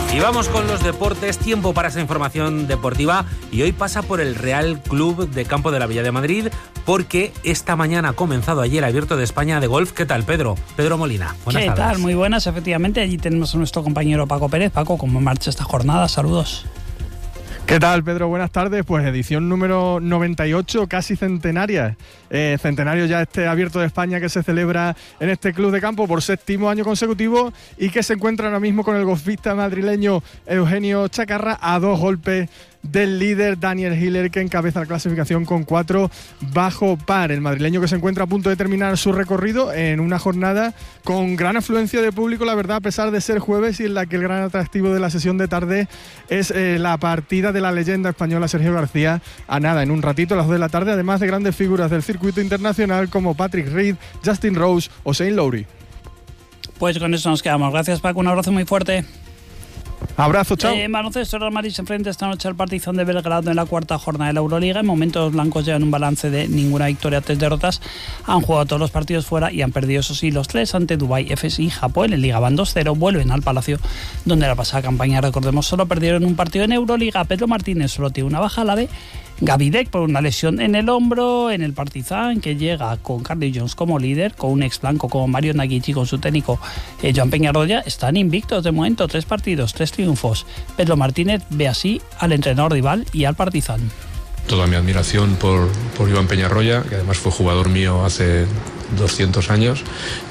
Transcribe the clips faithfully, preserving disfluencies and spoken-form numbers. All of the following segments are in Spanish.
Y vamos con los deportes, tiempo para esa información deportiva y hoy pasa por el Real Club de Campo de la Villa de Madrid porque esta mañana ha comenzado allí el Abierto de España de golf. ¿Qué tal, Pedro? Pedro Molina, buenas ¿Qué tardes. tal? Muy buenas, efectivamente. Allí tenemos a nuestro compañero Paco Pérez. Paco, ¿cómo marcha esta jornada? Saludos. ¿Qué tal, Pedro? Buenas tardes. Pues edición número noventa y ocho, casi centenaria. Eh, centenario ya este Abierto de España que se celebra en este club de campo por séptimo año consecutivo y que se encuentra ahora mismo con el golfista madrileño Eugenio Chacarra a dos golpes del líder Daniel Hiller, que encabeza la clasificación con cuatro bajo par. El madrileño que se encuentra a punto de terminar su recorrido en una jornada con gran afluencia de público, la verdad, a pesar de ser jueves y en la que el gran atractivo de la sesión de tarde es eh, la partida de la leyenda española Sergio García a nada, en un ratito a las dos de la tarde, además de grandes figuras del circuito internacional como Patrick Reed, Justin Rose o Shane Lowry. Pues con eso nos quedamos. Gracias, Paco, un abrazo muy fuerte. Abrazo, chao. En baloncesto, Real Madrid se enfrenta esta noche al Partizan de Belgrado en la cuarta jornada de la Euroliga. En momentos los blancos llevan un balance de ninguna victoria, tres derrotas. Han jugado todos los partidos fuera y han perdido, eso sí, los tres ante Dubái, F S y Japón. En Liga van dos cero, vuelven al Palacio, donde la pasada campaña, recordemos, solo perdieron un partido en Euroliga. Pedro Martínez solo tiene una baja, la de Gavidec, por una lesión en el hombro. En el Partizan, que llega con Carly Jones como líder, con un ex blanco como Mario Nagic y con su técnico eh, Joan Peñarroya, están invictos de momento, tres partidos, tres triunfos. Pedro Martínez ve así al entrenador rival y al Partizan. Toda mi admiración por, por Joan Peñarroya, que además fue jugador mío hace doscientos años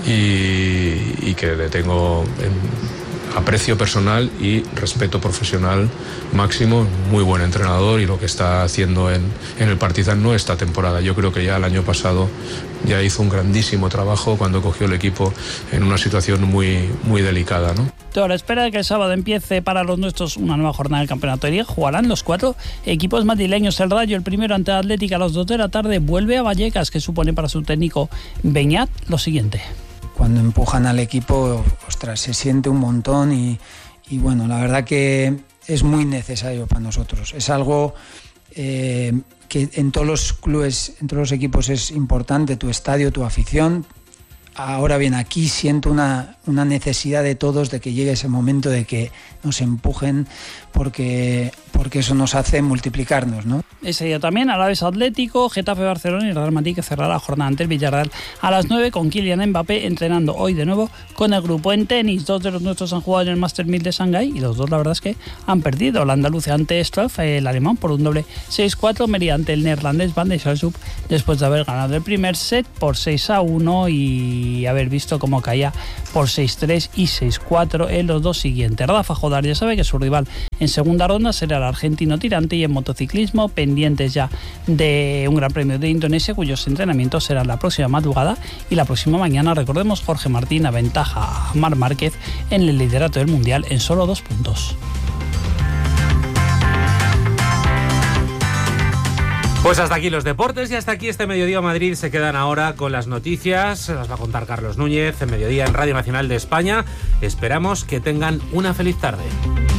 y, y que le tengo en aprecio personal y respeto profesional máximo. Muy buen entrenador y lo que está haciendo en, en el Partizan no esta temporada. Yo creo que ya el año pasado ya hizo un grandísimo trabajo cuando cogió el equipo en una situación muy, muy delicada, ¿no? Ahora espera de que el sábado empiece para los nuestros una nueva jornada del Campeonato de Liga. Jugarán los cuatro equipos madrileños. El Rayo, el primero ante Atlética a las dos de la tarde, vuelve a Vallecas, que supone para su técnico Beñat lo siguiente. Cuando empujan al equipo, ostras, se siente un montón y, y bueno, la verdad que es muy necesario para nosotros. Es algo eh, que en todos los clubes, en todos los equipos es importante, tu estadio, tu afición. Ahora bien, aquí siento una, una necesidad de todos de que llegue ese momento de que nos empujen porque, porque eso nos hace multiplicarnos, ¿no? Ese día también Alavés Atlético, Getafe Barcelona y Real Madrid, que cerrará la jornada ante el Villarreal a las nueve con Kylian Mbappé entrenando hoy de nuevo con el grupo. En tenis, dos de los nuestros han jugado en el Master mil de Shanghái y los dos la verdad es que han perdido. La andaluza ante Struff, el alemán, por un doble seis cuatro, mediante el neerlandés Van de Schaelsoep, después de haber ganado el primer set por seis a uno y haber visto cómo caía por seis tres y seis cuatro en los dos siguientes. Rafa Jodar ya sabe que su rival en segunda ronda será el argentino Tirante, y en motociclismo pendientes ya de un Gran Premio de Indonesia cuyos entrenamientos serán la próxima madrugada y la próxima mañana. Recordemos, Jorge Martín aventaja a Marc Márquez en el liderato del Mundial en solo dos puntos. Pues hasta aquí los deportes y hasta aquí este Mediodía Madrid. Se quedan ahora con las noticias, las va a contar Carlos Núñez en Mediodía en Radio Nacional de España. Esperamos que tengan una feliz tarde.